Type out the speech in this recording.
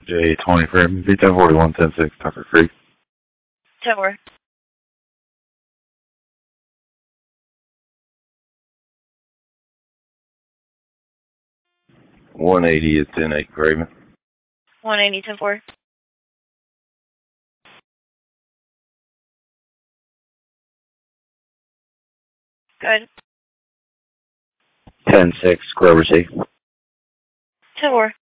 J20 frame, B1041, 106, Tucker Creek. 10-4. 180 is 10-8, Craven. 180, 10-4. Good. 10-6, Grover C. 10-4.